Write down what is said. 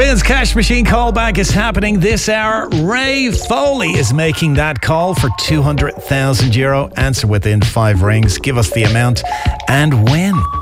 Spins Cash Machine callback is happening this hour. Ray Foley is making that call for €200,000. Answer within 5 rings. Give us the amount and win.